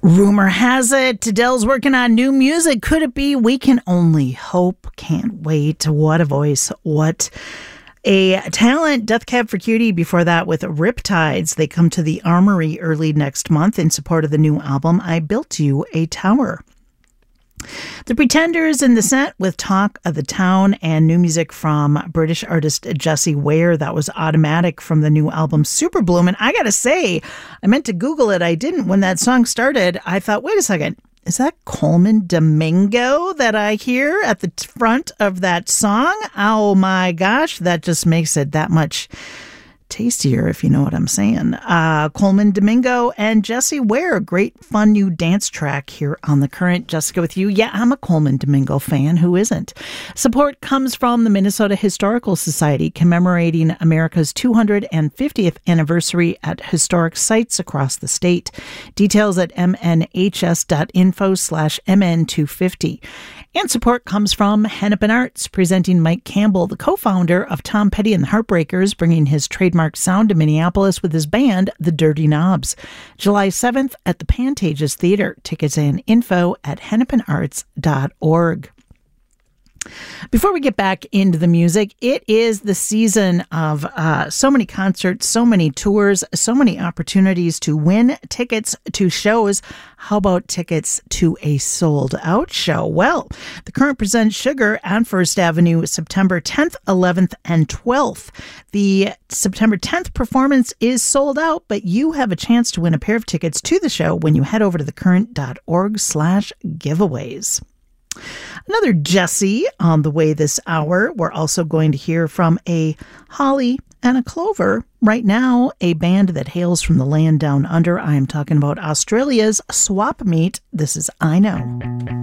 Rumor has it Adele's working on new music. Could it be? We can only hope. Can't wait. What a voice. What a talent. Death Cab for Cutie before that with Riptides. They come to the Armory early next month in support of the new album, I Built You a Tower. The Pretenders in the set with Talk of the Town and new music from British artist Jessie Ware. That was Automatic from the new album Super Bloom. And I gotta say, I meant to Google it. I didn't. When that song started, I thought, wait a second. Is that Coleman Domingo that I hear at the front of that song? Oh my gosh, that just makes it that much tastier, if you know what I'm saying. Coleman Domingo and Jessie Ware, great fun new dance track here on The Current. Jessica with you. Yeah, I'm a Coleman Domingo fan. Who isn't? Support comes from the Minnesota Historical Society, commemorating America's 250th anniversary at historic sites across the state. Details at mnhs.info/mn250. And support comes from Hennepin Arts, presenting Mike Campbell, the co-founder of Tom Petty and the Heartbreakers, bringing his trademark sound to Minneapolis with his band, The Dirty Knobs. July 7th at the Pantages Theater. Tickets and info at hennepinarts.org. Before we get back into the music, it is the season of so many concerts, so many tours, so many opportunities to win tickets to shows. How about tickets to a sold-out show? Well, The Current presents Sugar on First Avenue September 10th, 11th, and 12th. The September 10th performance is sold out, but you have a chance to win a pair of tickets to the show when you head over to thecurrent.org/giveaways. Another Jessie on the way this hour. We're also going to hear from a Holly and a Clover. Right now, a band that hails from the land down under. I am talking about Australia's Swap Meet. This is I Know.